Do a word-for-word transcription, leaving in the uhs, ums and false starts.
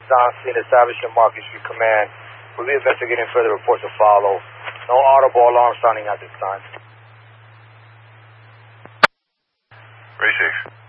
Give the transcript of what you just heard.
on scene establishing Market Street Command. We'll be investigating further reports to follow. No audible alarm sounding at this time. Very safe.